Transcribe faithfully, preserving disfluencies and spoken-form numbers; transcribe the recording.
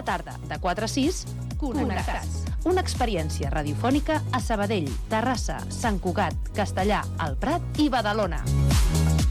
la tarda, de quatre a sis, Connectats. Una experiència radiofònica a Sabadell, Terrassa, Sant Cugat, Castellà, El Prat i Badalona.